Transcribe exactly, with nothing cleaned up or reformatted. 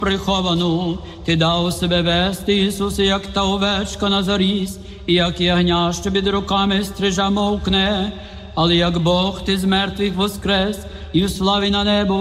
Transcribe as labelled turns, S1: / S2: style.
S1: приховану, ти дав себе вести, Ісусе, як та овечка на заріз, і як ягня, що під руками стрижа мовкне, але як Бог ти з мертвих воскрес, і в славі на небо